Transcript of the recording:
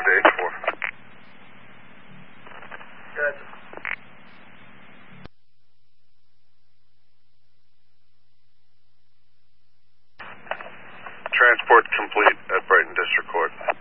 stage 4. Good. Transport complete at Brighton District Court.